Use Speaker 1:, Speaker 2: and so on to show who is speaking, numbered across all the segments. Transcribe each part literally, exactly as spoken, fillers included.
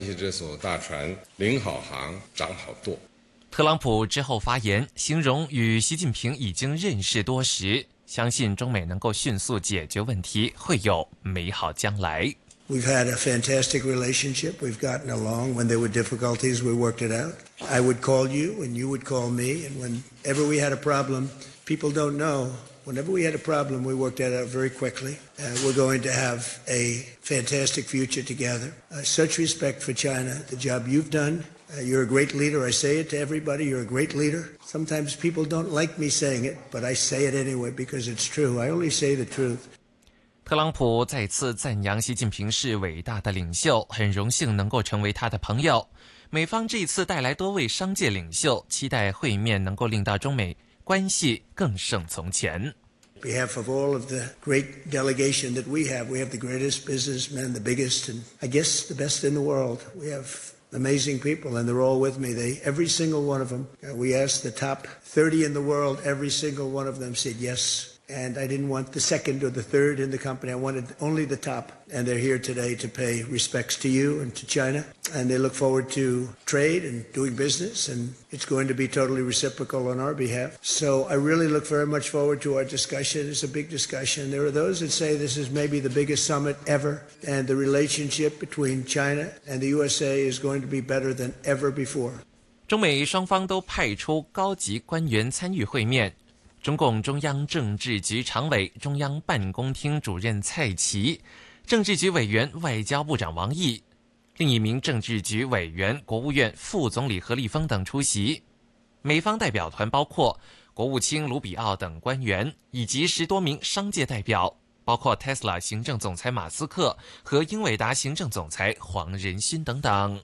Speaker 1: 这艘大船领好航，长好舵。
Speaker 2: 特朗普之后发言，形容与习近平已经认识多时，相信中美能够迅速解决问题，会有美好将来。
Speaker 3: We've had a fantastic relationship. We've gotten along. When there were difficulties, we worked it out. I would call you, and you would call me. And whenever we had a problem, people don't know. Whenever we had a problem, we worked that out very quickly. Uh, we're going to have a fantastic future together. Uh, such respect for China, the job you've done. Uh, you're a great leader. I say it to everybody. You're a great leader. Sometimes people don't like me saying it, but I say it anyway because it's true. I only say the truth.
Speaker 2: 特朗普再次赞扬习近平是伟大的领袖，很荣幸能够成为他的朋友。美方这次带来多位商界领袖，期待会面能够令到中美关系更胜从前。
Speaker 3: On behalf of all of the great delegation that we have, we have the greatest businessmen, the biggest, and I guess the best in the world. We have amazing people, and they're all with me. They, every single one of them. Uh, we asked the top thirty in the world. Every single one of them said yes.And I didn't want the second or the third in the company. I wanted only the top. And they're here today to pay respects to you and to China. And they look forward to trade and doing business. And it's going to be totally reciprocal on our behalf. So I really look very much forward to our discussion. It's a big discussion. There are those that say this is maybe the biggest summit ever. And the relationship between China and the U S A is going to be better than ever before.
Speaker 2: 中美双方都派出高级官员参与会面。中共中央政治局常委、中央办公厅主任蔡奇，政治局委员外交部长王毅，另一名政治局委员国务院副总理何立峰等出席。美方代表团包括国务卿卢比奥等官员，以及十多名商界代表，包括 Tesla 行政总裁马斯克和英伟达行政总裁黄仁勋等等。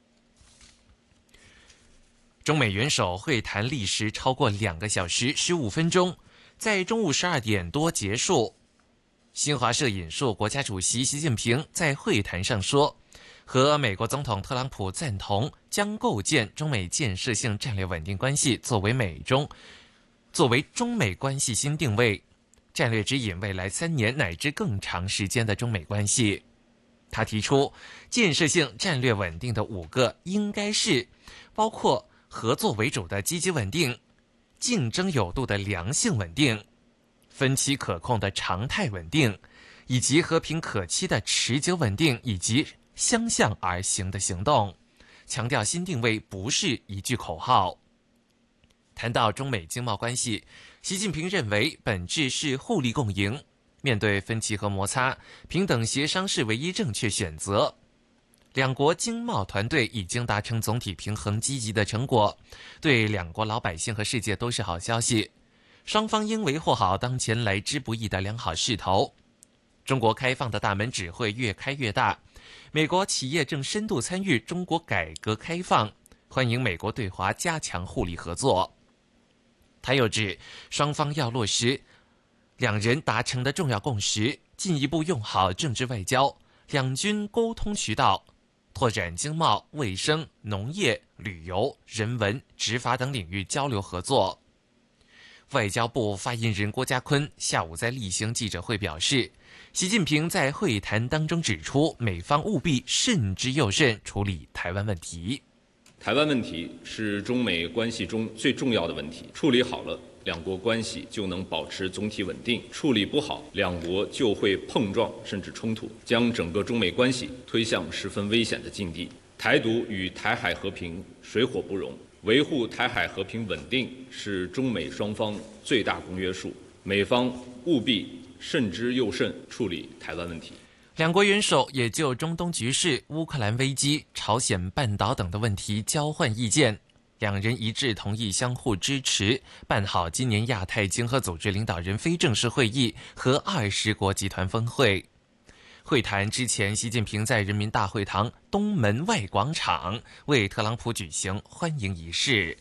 Speaker 2: 中美元首会谈历时超过两个小时十五分钟，在中午十二点多结束。新华社引述国家主席习近平在会谈上说，和美国总统特朗普赞同将构建中美建设性战略稳定关系作为美中作为中美关系新定位，战略指引未来三年乃至更长时间的中美关系。他提出建设性战略稳定的五个应该是包括合作为主的积极稳定，竞争有度的良性稳定，分歧可控的常态稳定，以及和平可期的持久稳定，以及相向而行的行动。强调新定位不是一句口号。谈到中美经贸关系，习近平认为本质是互利共赢，面对分歧和摩擦，平等协商是唯一正确选择。两国经贸团队已经达成总体平衡积极的成果，对两国老百姓和世界都是好消息。双方应维护好当前来之不易的良好势头。中国开放的大门只会越开越大，美国企业正深度参与中国改革开放，欢迎美国对华加强互利合作。他又指，双方要落实两人达成的重要共识，进一步用好政治外交、两军沟通渠道，拓展经贸、卫生、农业、旅游、人文、执法等领域交流合作。外交部发言人郭家坤下午在例行记者会表示，习近平在会谈当中指出，美方务必慎之又慎处理台湾问题。
Speaker 4: 台湾问题是中美关系中最重要的问题，处理好了，两国关系就能保持总体稳定；处理不好，两国就会碰撞甚至冲突，将整个中美关系推向十分危险的境地。台独与台海和平水火不容，维护台海和平稳定是中美双方最大公约数，美方务必慎之又慎处理台湾问题。
Speaker 2: 两国元首也就中东局势、乌克兰危机、朝鲜半岛等的问题交换意见，两人一致同意相互支持，办好今年亚太经合组织领导人非正式会议和二十国集团峰会。会谈之前，习近平在人民大会堂东门外广场为特朗普举行欢迎仪式。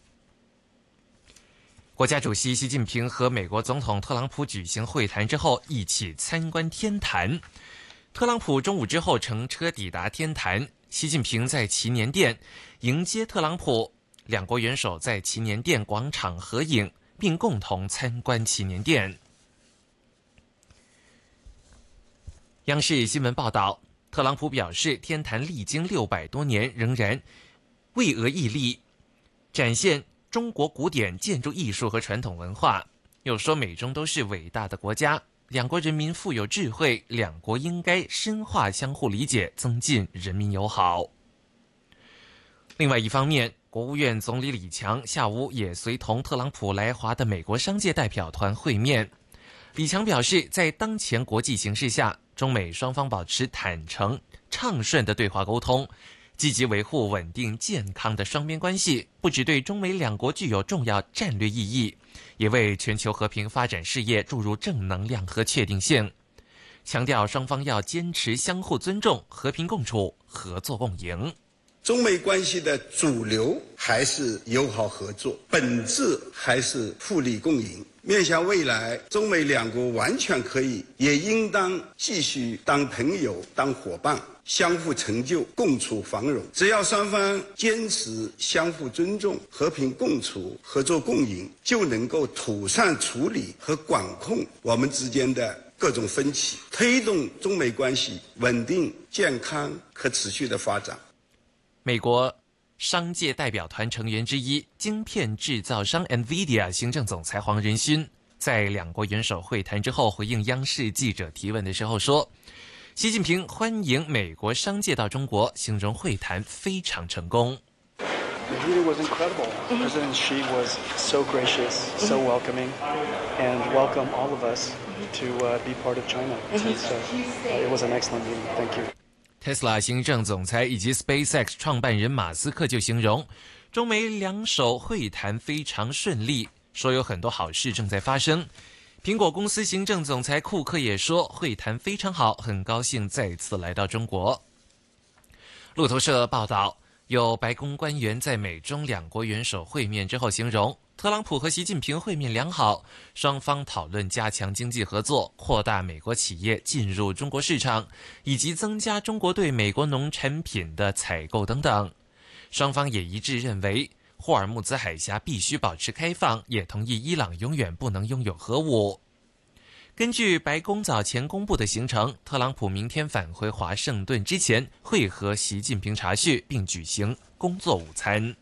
Speaker 2: 国家主席习近平和美国总统特朗普举行会谈之后，一起参观天坛。特朗普中午之后乘车抵达天坛，习近平在祈年殿迎接特朗普，两国元首在祈年殿广场合影，并共同参观祈年殿。央视新闻报道， 特朗普表示，天坛历经六百多年，仍然巍峨屹立，展现中国古典建筑艺术和传统文化。又说，美中都是伟大的国家，两国人民富有智慧，两国应该深化相互理解，增进人民友好。另外一方面，国务院总理李强下午也随同特朗普来华的美国商界代表团会面。李强表示，在当前国际形势下，中美双方保持坦诚、畅顺的对话沟通，积极维护稳定健康的双边关系，不只对中美两国具有重要战略意义，也为全球和平发展事业注入正能量和确定性。强调双方要坚持相互尊重、和平共处、合作共赢。
Speaker 5: 中美关系的主流还是友好合作，本质还是互利共赢。面向未来，中美两国完全可以，也应当继续当朋友、当伙伴，相互成就，共处繁荣。只要双方坚持相互尊重、和平共处、合作共赢，就能够妥善处理和管控我们之间的各种分歧，推动中美关系稳定、健康、可持续的发展。
Speaker 2: 美国商界代表团成员之一、晶片制造商 NVIDIA 行政总裁黄仁勋在两国元首会谈之后回应央视记者提问的时候说，习近平欢迎美国商界到中国，形容会谈非常成功。
Speaker 6: The meeting was incredible. President Xi was so gracious, so welcoming, and welcomed all of us to uh, be part of China. So uh, it was an excellent meeting. Thank you.
Speaker 2: Tesla 行政总裁以及 SpaceX 创办人马斯克就形容中美两首会谈非常顺利，说有很多好事正在发生。苹果公司行政总裁库克也说会谈非常好，很高兴再次来到中国。路透社报道，有白宫官员在美中两国元首会面之后形容，特朗普和习近平会面良好，双方讨论加强经济合作，扩大美国企业进入中国市场，以及增加中国对美国农产品的采购等等。双方也一致认为，霍尔木兹海峡必须保持开放，也同意伊朗永远不能拥有核武。根据白宫早前公布的行程，特朗普明天返回华盛顿之前会和习近平茶叙，并举行工作午餐。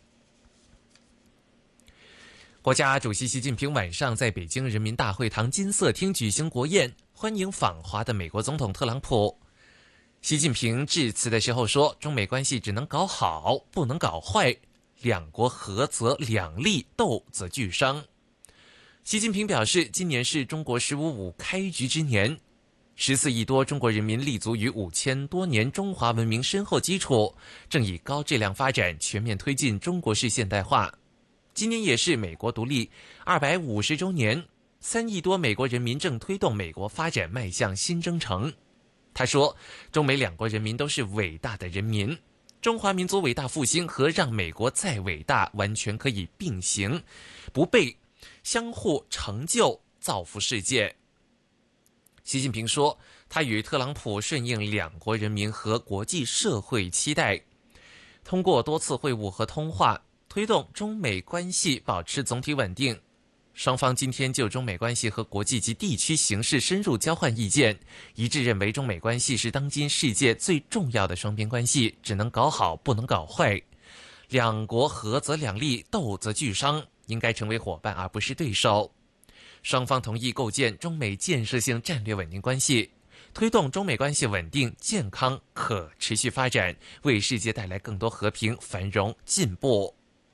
Speaker 2: 国家主席习近平晚上在北京人民大会堂金色厅举行国宴，欢迎访华的美国总统特朗普。习近平致辞的时候说，中美关系只能搞好，不能搞坏，两国合则两利，斗则俱伤。习近平表示，今年是中国十五五开局之年，十四亿多中国人民立足于五千多年中华文明深厚基础，正以高质量发展全面推进中国式现代化。今年也是美国独立二百五十周年，三亿多美国人民正推动美国发展迈向新征程。他说，中美两国人民都是伟大的人民，中华民族伟大复兴和让美国再伟大完全可以并行不悖，相互成就，造福世界。习近平说，他与特朗普顺应两国人民和国际社会期待，通过多次会晤和通话，推动中美关系保持总体稳定。双方今天就中美关系和国际及地区形势深入交换意见，一致认为中美关系是当今世界最重要的双边关系，只能搞好，不能搞坏。两国合则两利，斗则俱伤，应该成为伙伴而不是对手。双方同意构建中美建设性战略稳定关系，推动中美关系稳定、健康、可持续发展，为世界带来更多和平、繁荣、进步。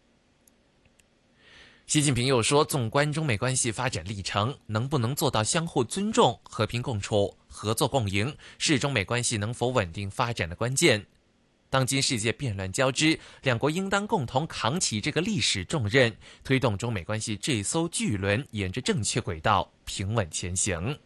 Speaker 2: 习近平又说，纵观中美关系发展历程，能不能做到相互尊重、和平共处、合作共赢，是中美关系能否稳定发展的关键。当今世界变乱交织，两国应当共同扛起这个历史重任，推动中美关系这艘巨轮沿着正确轨道平稳前行。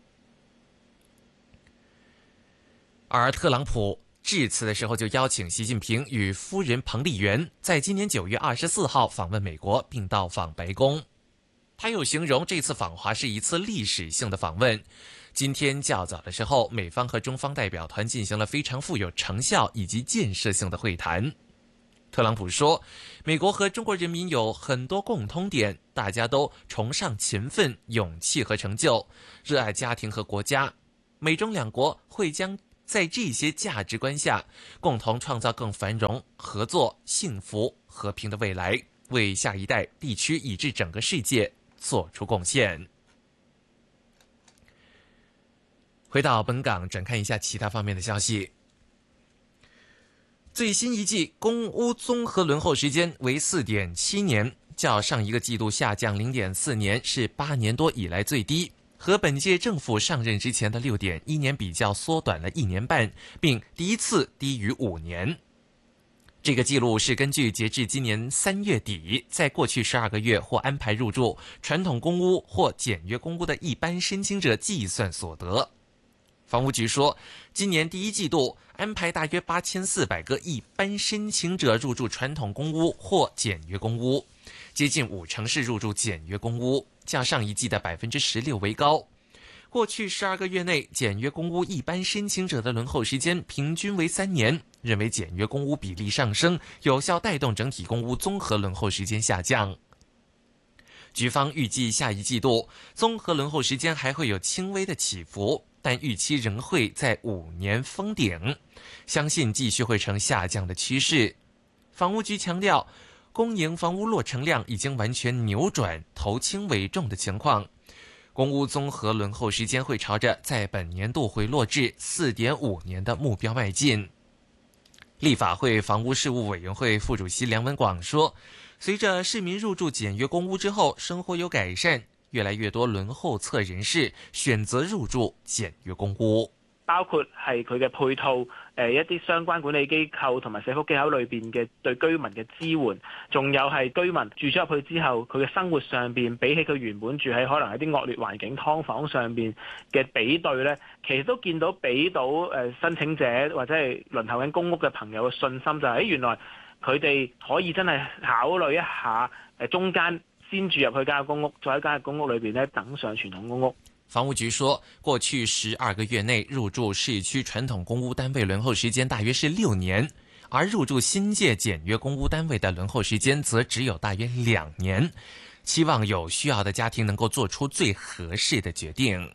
Speaker 2: 而特朗普致辞的时候就邀请习近平与夫人彭丽媛在今年九月二十四号访问美国，并到访白宫。他又形容这次访华是一次历史性的访问。今天较早的时候，美方和中方代表团进行了非常富有成效以及建设性的会谈。特朗普说，美国和中国人民有很多共通点，大家都崇尚勤奋、勇气和成就，热爱家庭和国家。美中两国会将在这些价值观下，共同创造更繁荣、合作、幸福、和平的未来，为下一代、地区以至整个世界做出贡献。回到本港，转看一下其他方面的消息。最新一季公屋综合轮候时间为 四点七年，较上一个季度下降 零点四年，是八年多以来最低，和本届政府上任之前的 六点一年比较缩短了一年半，并第一次低于五年。这个记录是根据截至今年三月底，在过去十二个月或安排入住传统公屋或简约公屋的一般申请者计算所得。房屋局说，今年第一季度安排大约八千四百个一般申请者入住传统公屋或简约公屋，接近五成是入住简约公屋，较上一季的 百分之十六 为高。过去十二个月内，简约公屋一般申请者的轮候时间平均为三年，认为简约公屋比例上升，有效带动整体公屋综合轮候时间下降。局方预计下一季度综合轮候时间还会有轻微的起伏，但预期仍会在五年封顶，相信继续会呈下降的趋势。房屋局强调，公营房屋落成量已经完全扭转头轻尾重的情况，公屋综合轮候时间会朝着在本年度回落至 四点五年的目标迈进。立法会房屋事务委员会副主席梁文广说，随着市民入住简约公屋之后生活有改善，越来越多轮候册人士选擇入住簡約公屋，
Speaker 7: 包括係佢嘅配套，誒一啲相關管理機構同埋社福機構裏邊嘅對居民嘅支援，仲有係居民住咗入去之後，佢嘅生活上邊比起佢原本住喺可能一啲惡劣環境劏房上邊嘅比對咧，其實都見到俾到誒申請者或者係輪候緊公屋嘅朋友嘅信心，就係原來佢哋可以真係考慮一下誒中間先住入去間公屋，再喺間公屋裏邊咧等上傳統公屋。
Speaker 2: 房屋局說，過去十二個月內入住市區傳統公屋單位輪候時間大約是六年，而入住新界簡約公屋單位的輪候時間則只有大約兩年，期望有需要的家庭能夠做出最合適的決定。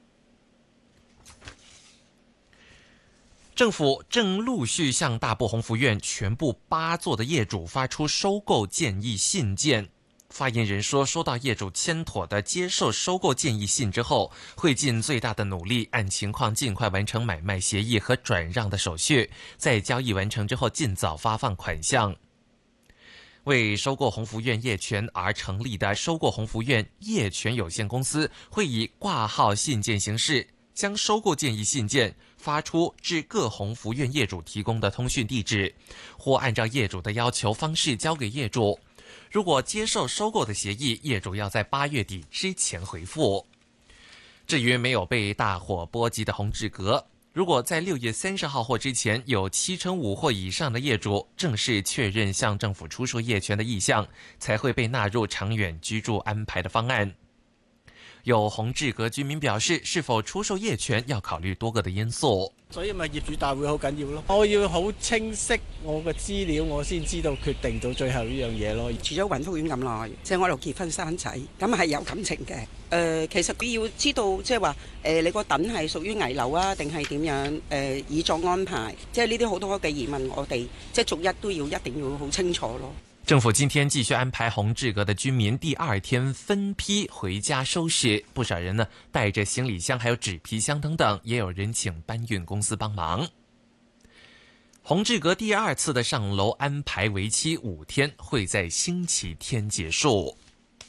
Speaker 2: 政府正陸續向大埔鴻福苑全部八座的業主發出收購建議信件。發言人說，收到業主簽妥的接受收購建議信之後，會盡最大的努力，按情況盡快完成買賣協議和轉讓的手續，在交易完成之後盡早發放款項。為收購鴻福苑業權而成立的收購鴻福苑業權有限公司，會以掛號信件形式，將收購建議信件發出至各鴻福苑業主提供的通訊地址，或按照業主的要求方式交給業主。如果接受收購的協議，業主要在八月底之前回復。至於沒有被大火波及的宏志閣，如果在六月三十號或之前有七成五或以上的業主正式確認向政府出售業權的意向，才會被納入長遠居住安排的方案。有宏志閣居民表示，是否出售業權要考慮多個的因素。
Speaker 8: 所以咪業主大會好緊要咯，我要好清晰我嘅資料，我先知道決定到最後呢樣嘢咯。
Speaker 9: 住咗雲福苑咁耐，即係我度結婚生仔，咁係有感情嘅。誒、呃，其實佢要知道，即係話誒，你個躉係屬於危樓啊，定係點樣？誒、呃，以作安排，即係呢啲好多嘅疑問，我哋即係逐一都要一定要好清楚咯。
Speaker 2: 政府今天繼續安排宏志閣的居民第二天分批回家收拾，不少人呢帶着行李箱還有紙皮箱等等，也有人請搬運公司幫忙。宏志閣第二次的上樓安排為期五天，會在星期天結束。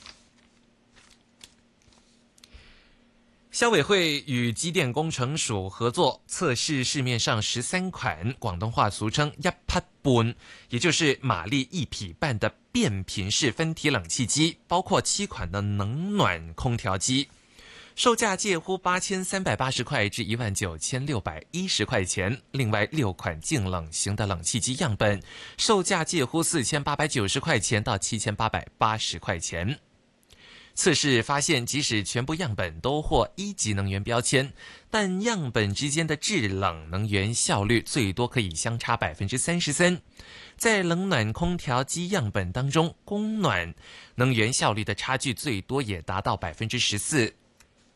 Speaker 2: 消委會與機電工程署合作測試市面上十三款廣東話俗稱一匹半，也就是馬力一匹半的變頻式分體冷氣機，包括七款的冷暖空調機，售價介乎八千三百八十塊至一萬九千六百一十塊錢。另外六款淨冷型的冷氣機樣本，售價介乎四千八百九十塊錢到七千八百八十塊錢。測試發現，即使全部樣本都獲一級能源標籤，但樣本之間的制冷能源效率最多可以相差百分之三十三。在冷暖空調機樣本當中，供暖能源效率的差距最多也達到百分之十四。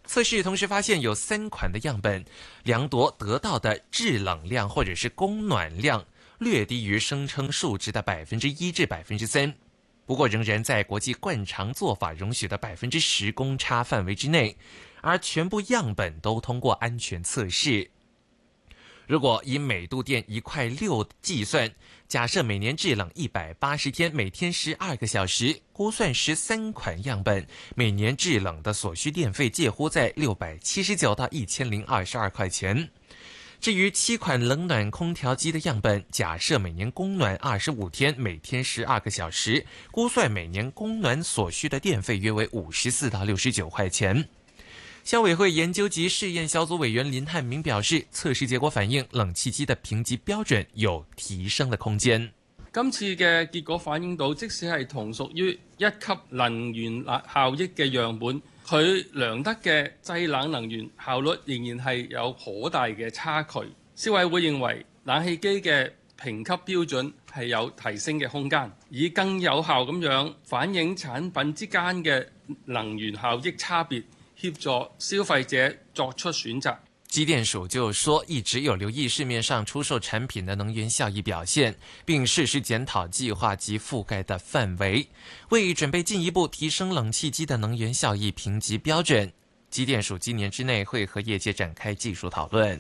Speaker 2: 测试同时发现有三款的样本量度得到的制冷量或者是供暖量略低于声称数值的百分之一至百分之三，不过仍然在国际惯常做法容许的百分之十公差范围之内，而全部样本都通过安全测试。如果以每度电一块六计算，假设每年制冷一百八十天，每天十二个小时，估算十三款样本每年制冷的所需电费介乎在六百七十九到一千零二十二块钱。至于七款冷暖空调机的样本，假设每年供暖二十五天，每天十二个小时，估算每年供暖所需的电费约为五十四到六十九块钱。消委会研究及试验小组委员林汉明表示，测试结果反映冷氣機的評級標準有提升的空間。
Speaker 10: 今次嘅結果反映到，即使係同屬於一級能源效益嘅樣本，佢量得嘅製冷能源效率仍然係有可大嘅差距。消委會認為冷氣機嘅評級標準係有提升嘅空間，以更有效咁樣反映產品之間嘅能源效益差別，協助消費者作出選擇。
Speaker 2: 機電署就說，一直有留意市面上出售產品的能源效益表現，並適時檢討計劃及覆蓋的範圍，為準備進一步提升冷氣機的能源效益評級標準，機電署今年之內會和業界展開技術討論。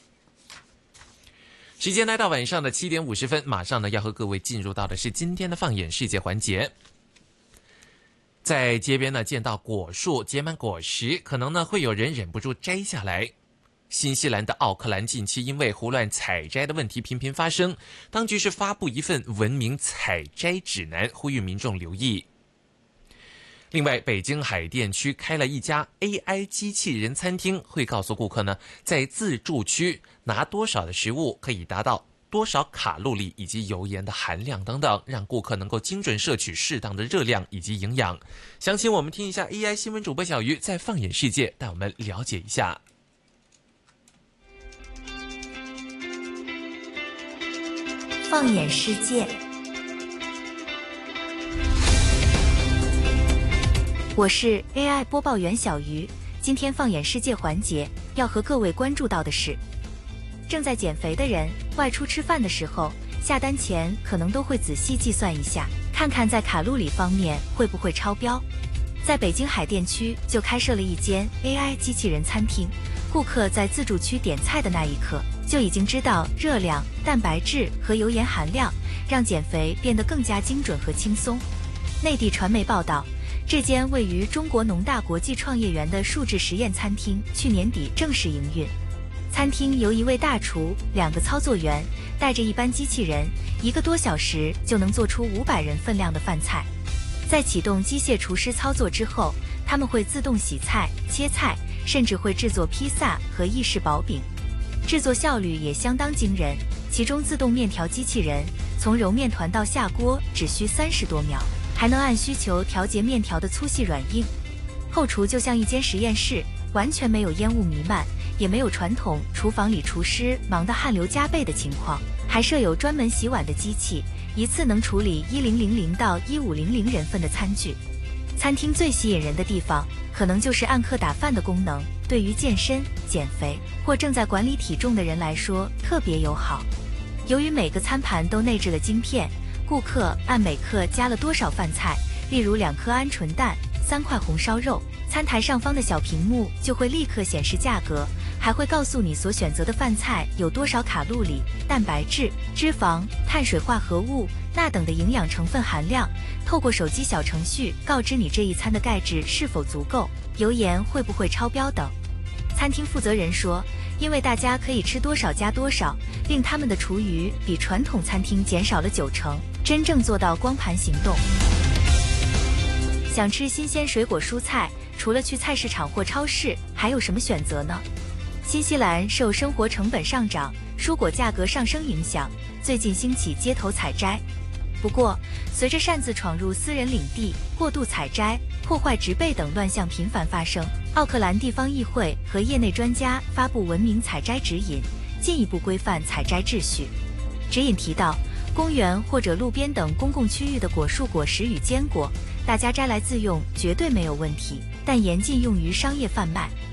Speaker 2: 時間來到晚上的七點五十分，馬上呢要和各位進入到的是今天的放眼世界環節。在街邊呢見到果樹結滿果實，可能呢會有人忍不住摘下來。新西蘭的奧克蘭近期因為胡亂採摘的問題頻頻發生，當局是發布一份文明採摘指南，呼籲民眾留意。另外，北京海淀區開了一家 A I 機器人餐廳，會告訴顧客呢，在自助區拿多少的食物可以達到多少卡路里以及油鹽的含量等等，讓顧客能夠精準攝取適當的熱量以及營養。詳情我們聽一下 A I 新聞主播小魚在放眼世界帶我們了解一下。
Speaker 11: 放眼世界，我是 A I 播報員小魚。今天放眼世界環節要和各位關注到的是，正在減肥的人外出吃飯的時候，下單前可能都會仔細計算一下，看看在卡路里方面會不會超標。在北京海淀區就開設了一間 A I 機器人餐廳，顧客在自助區點菜的那一刻就已經知道熱量、蛋白質和油鹽含量，讓減肥變得更加精準和輕鬆。內地傳媒報道，這間位於中國農大國際創業園的數字實驗餐廳去年底正式營運。餐廳由一位大廚、兩個操作員帶着一班機器人，一個多小時就能做出五百人份量的飯菜。在啟動機械廚師操作之後，他們會自動洗菜、切菜，甚至會製作披薩和意式薄餅。製作效率也相當驚人，其中自動麵條機器人從揉麵團到下鍋只需三十多秒，還能按需求調節麵條的粗細軟硬。後廚就像一間實驗室，完全沒有煙霧彌漫，也沒有傳統廚房裡廚師忙得汗流浹背的情況，還設有專門洗碗的機器，一次能處理一零零零到一五零零人份的餐具。餐廳最吸引人的地方，可能就是按克打飯的功能，對於健身、減肥或正在管理體重的人來說特別友好。由於每個餐盤都內置了晶片，顧客按每克加了多少飯菜，例如兩顆鵪鶉蛋、三塊紅燒肉，餐台上方的小屏幕就會立刻顯示價格，還會告訴你所選擇的飯菜有多少卡路里、蛋白質、脂肪、碳水化合物、鈉等的營養成分含量，透過手機小程序告知你這一餐的鈣質是否足夠，油鹽會不會超標等。餐廳負責人說，因為大家可以吃多少加多少，令他們的廚餘比傳統餐廳減少了九成，真正做到光盤行動。想吃新鮮水果蔬菜，除了去菜市場或超市，還有什麼選擇呢？新西蘭受生活成本上漲、蔬果價格上升影響，最近興起街頭採摘。不過，隨着擅自闖入私人領地、過度採摘、破壞植被等亂象頻繁發生，奧克蘭地方議會和業內專家發布文明採摘指引，進一步規範採摘秩序。指引提到，公園或者路邊等公共區域的果樹果實與堅果，大家摘來自用絕對沒有問題，但嚴禁用於商業販賣。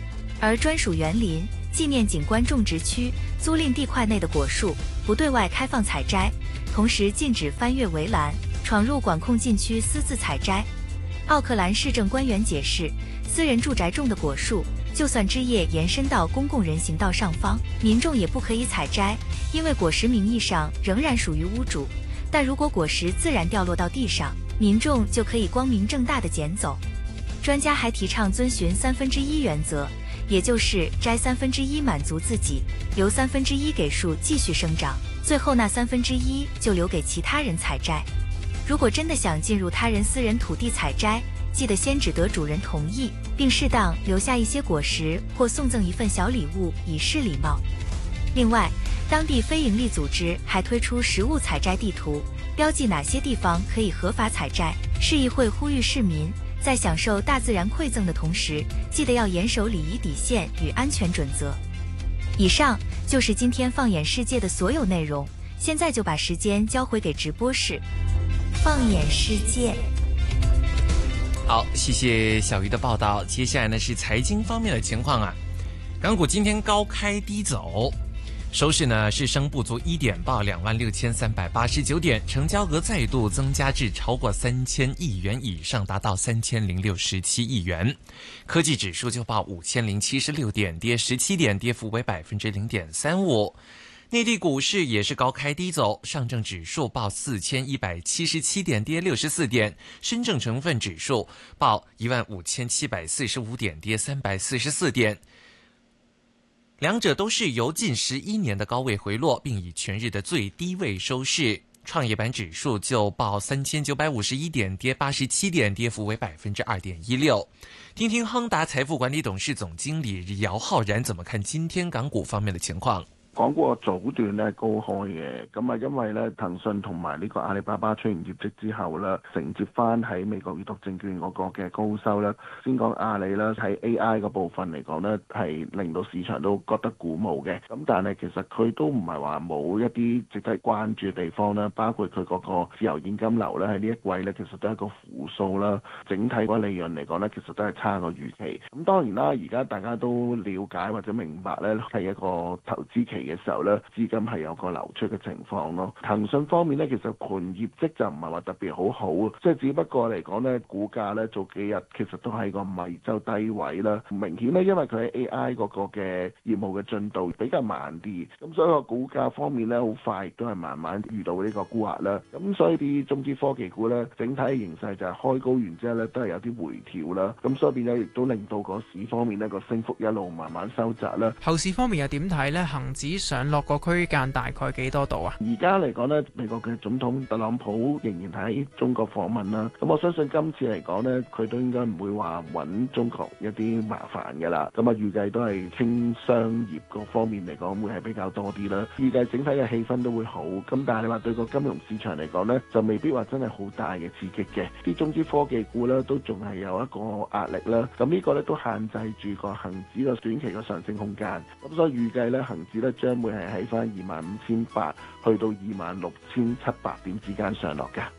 Speaker 11: 而专属园林、纪念景观种植区、租赁地块内的果树不对外开放采摘，同时禁止翻越围栏、闯入管控禁区私自采摘。奥克兰市政官员解释，私人住宅种的果树，就算枝叶延伸到公共人行道上方，民众也不可以采摘，因为果实名义上仍然属于屋主。但如果果实自然掉落到地上，民众就可以光明正大地捡走。专家还提倡遵循三分之一原则，也就是摘三分之一满足自己，留三分之一给树继续生长，最后那三分之一就留给其他人采摘。如果真的想进入他人私人土地采摘，记得先只得主人同意，并适当留下一些果实或送赠一份小礼物，以示礼貌。另外，当地非营利组织还推出食物采摘地图，标记哪些地方可以合法采摘。市议会呼吁市民在享受大自然馈赠的同时，记得要严守礼仪底线与安全准则。以上就是今天放眼世界的所有内容，现在就把时间交回给直播室。放眼世界。
Speaker 2: 好，谢谢小鱼的报道。接下来呢是财经方面的情况啊。港股今天高开低走，收市呢是升不足一点，报两万六千三百八十九点，成交额再度增加至超过三千亿元以上，达到三千零六十七亿元。科技指数就报五千零七十六点，跌十七点，跌幅为百分之零点三五。内地股市也是高开低走，上证指数报四千一百七十七点，跌六十四点；深证成分指数报一万五千七百四十五点，跌三百四十四点。两者都是由近十一年的高位回落，并以全日的最低位收市。创业板指数就报三千九百五十一点，跌八十七点，跌幅为百分之二点一六。听听亨达财富管理董事总經理姚浩然怎麼看今天港股方面的情況。
Speaker 12: 講過早段咧高開嘅，咁啊因為咧騰訊同埋呢個阿里巴巴出現業績之後咧，承接翻喺美國預託證券嗰個嘅高收咧，先講阿里啦，喺 A I 個部分嚟講咧，係令到市場都覺得鼓舞嘅。咁但係其實佢都唔係話冇一啲值得關注嘅地方啦，包括佢嗰個自由現金流咧喺呢一季咧，其實都係一個負數啦。整體個利潤嚟講咧，其實都係差過預期。咁當然啦，而家大家都了解或者明白咧，係一個投資期嘅時候咧，資金係有個流出嘅情況咯。騰訊方面咧，其實盤業績就唔係話特別好好，即係只不過嚟講咧，股價咧早幾日其實都係個米周低位啦。明顯咧，因為佢喺 A I 嗰個嘅業務嘅進度比較慢啲，咁所以個股價方面咧，好快都係慢慢遇到呢個沽壓啦。咁所以啲中資科技股咧，整體形勢就係開高完之後咧，都係有啲回調啦。咁所以變咗亦都令到個市方面呢個升幅一路慢慢收窄啦。
Speaker 13: 後市方面又點睇咧？恒指上落個區間大概幾多度啊？
Speaker 12: 而家嚟講呢，美國嘅總統特朗普仍然喺中國訪問啦。咁我相信今次嚟講呢，佢都應該唔會話揾中國一啲麻煩㗎啦。咁啊，預計都係傾商業嗰方面嚟講，會係比較多啲啦。預計整體嘅氣氛都會好。咁但係你話對個金融市場嚟講呢，就未必話真係好大嘅刺激嘅。啲中資科技股呢，都仲係有一個壓力啦。咁呢個呢，都限制住個恒指個短期嘅上升空間。咁所以預計呢，恒指呢將會係喺翻二萬五千八去到二萬六千七百點之間上落嘅。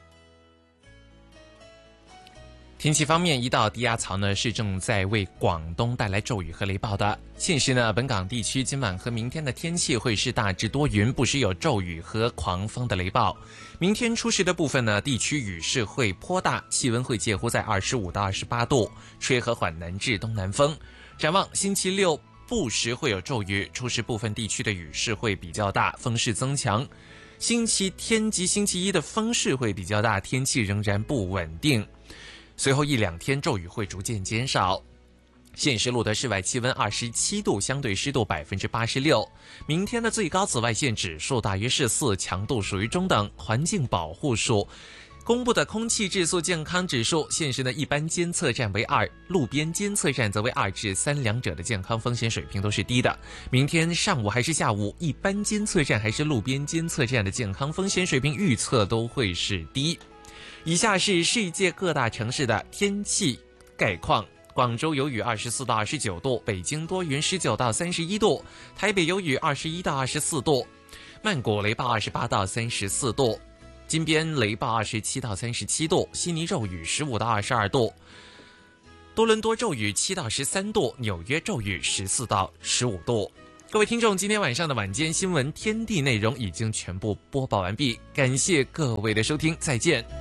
Speaker 2: 天氣方面，一道低壓槽呢是正在為廣東帶來驟雨和雷暴的。現時呢，本港地區今晚和明天的天氣會是大致多雲，不時有驟雨和狂風的雷暴。明天初時的部分呢，地區雨勢會頗大，氣溫會介乎在二十五到二十八度，吹和緩南至東南風。展望星期六，不時會有驟雨，初時部分地區的雨勢會比較大，風勢增強。星期天及星期一的風勢會比較大，天氣仍然不穩定。隨後一兩天驟雨會逐漸減少。現時錄得室外氣溫二十七度，相對濕度百分之八十六。明天的最高紫外線指數大約是四，強度屬於中等。環境保護署公布的空氣質素健康指數，現時的一般監測站為二，路邊監測站則為二至三，兩者的健康風險水平都是低的。明天上午還是下午，一般監測站還是路邊監測站的健康風險水平預測都會是低。以下是世界各大城市的天氣概況：廣州有雨二十四到二十九度，北京多雲十九到三十一度，台北有雨二十一到二十四度，曼谷雷暴二十八到三十四度，金邊雷暴二十七到三十七度，悉尼骤雨十五到二十二度， 多伦多骤雨七到十三度，纽约骤雨十四到十五度。各位听众，今天晚上的晚间新闻天地内容已经全部播报完毕，感谢各位的收听，再见。